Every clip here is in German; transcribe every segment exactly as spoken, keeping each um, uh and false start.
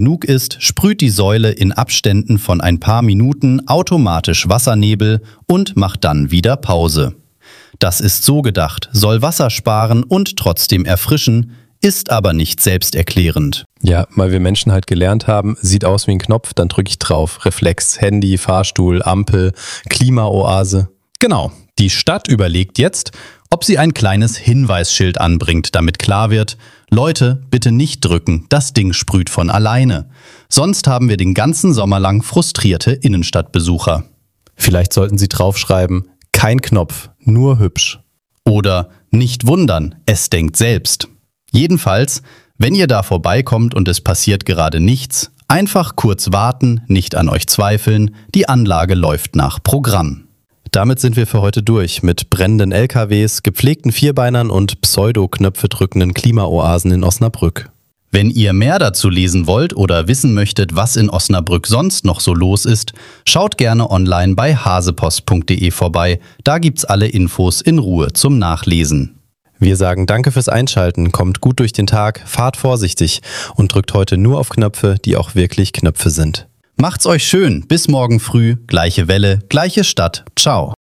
genug ist, sprüht die Säule in Abständen von ein paar Minuten automatisch Wassernebel und macht dann wieder Pause. Das ist so gedacht, soll Wasser sparen und trotzdem erfrischen, ist aber nicht selbsterklärend. Ja, weil wir Menschen halt gelernt haben, sieht aus wie ein Knopf, dann drücke ich drauf. Reflex, Handy, Fahrstuhl, Ampel, Klimaoase. Genau, die Stadt überlegt jetzt, ob sie ein kleines Hinweisschild anbringt, damit klar wird, Leute, bitte nicht drücken, das Ding sprüht von alleine. Sonst haben wir den ganzen Sommer lang frustrierte Innenstadtbesucher. Vielleicht sollten sie draufschreiben, kein Knopf, nur hübsch. Oder nicht wundern, es denkt selbst. Jedenfalls, wenn ihr da vorbeikommt und es passiert gerade nichts, einfach kurz warten, nicht an euch zweifeln, die Anlage läuft nach Programm. Damit sind wir für heute durch mit brennenden L K Ws, gepflegten Vierbeinern und Pseudo-Knöpfe drückenden Klimaoasen in Osnabrück. Wenn ihr mehr dazu lesen wollt oder wissen möchtet, was in Osnabrück sonst noch so los ist, schaut gerne online bei hasepost punkt de vorbei. Da gibt's alle Infos in Ruhe zum Nachlesen. Wir sagen danke fürs Einschalten, kommt gut durch den Tag, fahrt vorsichtig und drückt heute nur auf Knöpfe, die auch wirklich Knöpfe sind. Macht's euch schön, bis morgen früh, gleiche Welle, gleiche Stadt, ciao.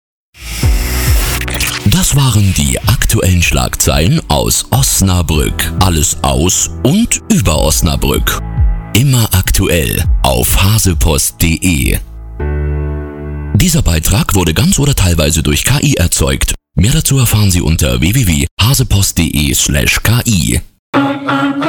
Das waren die aktuellen Schlagzeilen aus Osnabrück. Alles aus und über Osnabrück. Immer aktuell auf hasepost punkt de. Dieser Beitrag wurde ganz oder teilweise durch K I erzeugt. Mehr dazu erfahren Sie unter w w w punkt hasepost punkt de slash k i.